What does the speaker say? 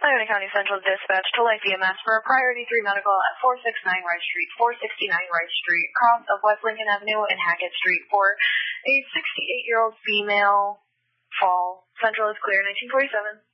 Iona County Central Dispatch to Life EMS for a Priority 3 medical at 469 Rice Street, 469 Rice Street, cross of West Lincoln Avenue and Hackett Street for a 68-year-old female fall. Central is clear, 1947.